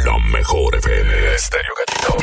La mejor FM Estéreo Gatito.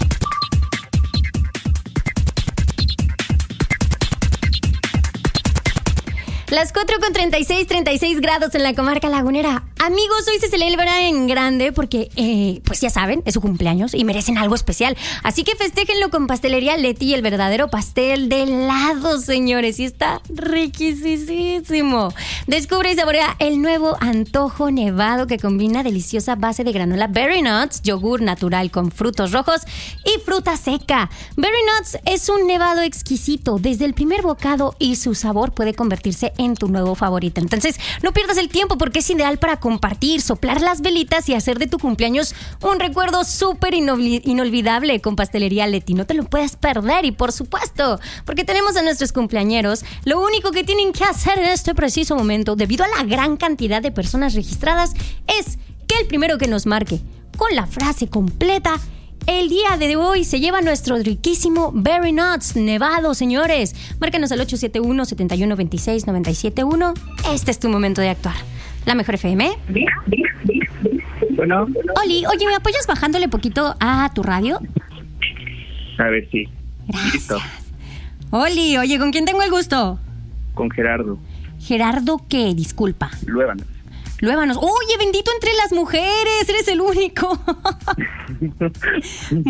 Las 4:36 grados en la comarca lagunera. Amigos, hoy se celebra en grande porque, pues ya saben, es su cumpleaños y merecen algo especial. Así que festéjenlo con Pastelería Leti, el verdadero pastel de helado, señores. Y está riquísimo. Descubre y saborea el nuevo antojo nevado que combina deliciosa base de granola Berry Nuts, yogur natural con frutos rojos y fruta seca. Berry Nuts es un nevado exquisito desde el primer bocado y su sabor puede convertirse en tu nuevo favorito. Entonces, no pierdas el tiempo porque es ideal para compartir, soplar las velitas y hacer de tu cumpleaños un recuerdo súper inolvidable con Pastelería Leti. No te lo puedes perder y por supuesto, porque tenemos a nuestros cumpleañeros, lo único que tienen que hacer en este preciso momento, debido a la gran cantidad de personas registradas, es que el primero que nos marque con la frase completa el día de hoy se lleva nuestro riquísimo Berry Nuts nevado, señores. Márcanos al 871-7126-971. Este es tu momento de actuar. La mejor FM. Bueno. Oli, oye, ¿me apoyas bajándole poquito a tu radio? A ver, sí. Gracias. Listo. Oli, oye, ¿con quién tengo el gusto? Con Gerardo ¿Gerardo qué? Disculpa. Luébanos. Luébanos. Oye, bendito entre las mujeres, eres el único.